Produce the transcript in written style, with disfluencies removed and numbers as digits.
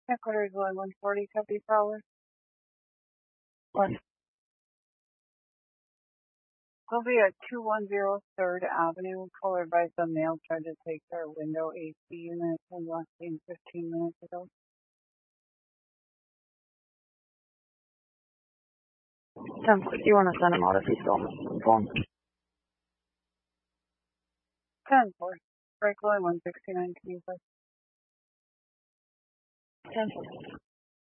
Headquarters 140, copy Fowler. What? We'll be at 210 3rd Avenue. Caller advised the male tried to take their window AC unit and left in 15 minutes ago. 10, do you want to send him out if he's still on the phone? 10-4. Break line 169, can you please? 10-4.